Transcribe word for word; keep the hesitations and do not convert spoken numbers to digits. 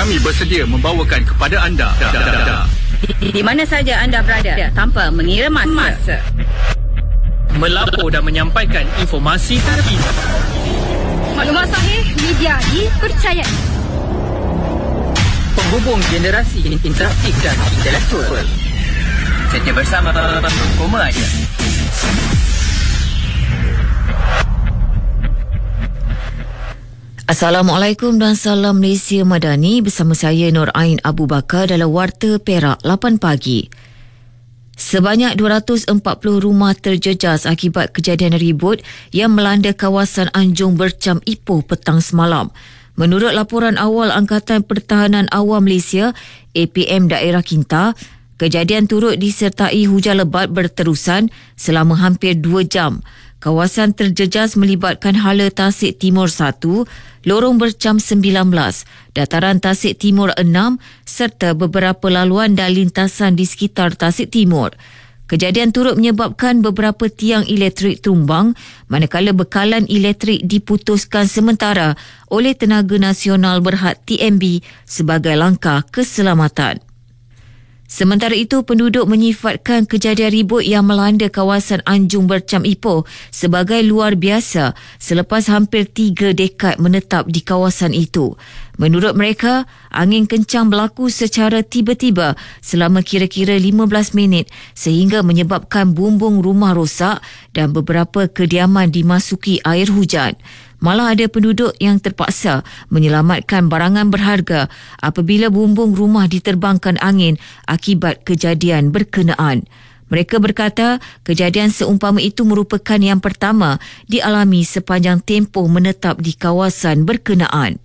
Kami bersedia membawakan kepada anda di, di mana saja anda berada tanpa mengira masa, masa. melapor dan menyampaikan informasi terkini. Maklumat sahih, media dipercayai. Penghubung generasi interaktif dan intelektual. Setia bersama Koma Aja. Assalamualaikum dan salam Malaysia Madani, bersama saya Nur Ain Abu Bakar dalam Warta Perak lapan pagi. Sebanyak dua ratus empat puluh rumah terjejas akibat kejadian ribut yang melanda kawasan Anjung Bercam Ipoh petang semalam. Menurut laporan awal Angkatan Pertahanan Awam Malaysia, A P M Daerah Kinta, kejadian turut disertai hujan lebat berterusan selama hampir dua jam. Kawasan terjejas melibatkan Hala Tasik Timur satu, Lorong Bercam sembilan belas, Dataran Tasik Timur enam serta beberapa laluan dan lintasan di sekitar Tasik Timur. Kejadian turut menyebabkan beberapa tiang elektrik tumbang, manakala bekalan elektrik diputuskan sementara oleh Tenaga Nasional Berhad T M B sebagai langkah keselamatan. Sementara itu, penduduk menyifatkan kejadian ribut yang melanda kawasan Anjung Bercam Ipoh sebagai luar biasa selepas hampir tiga dekad menetap di kawasan itu. Menurut mereka, angin kencang berlaku secara tiba-tiba selama kira-kira lima belas minit sehingga menyebabkan bumbung rumah rosak dan beberapa kediaman dimasuki air hujan. Malah ada penduduk yang terpaksa menyelamatkan barangan berharga apabila bumbung rumah diterbangkan angin akibat kejadian berkenaan. Mereka berkata kejadian seumpama itu merupakan yang pertama dialami sepanjang tempoh menetap di kawasan berkenaan.